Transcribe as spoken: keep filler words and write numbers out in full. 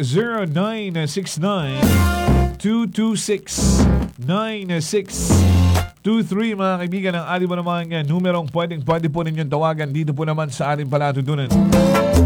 zero nine six nine, two two six, nine six two three mga kaibigan, ang ating mo namang numerong pwedeng pwede po ninyong tawagan dito po naman sa ating palatutunan.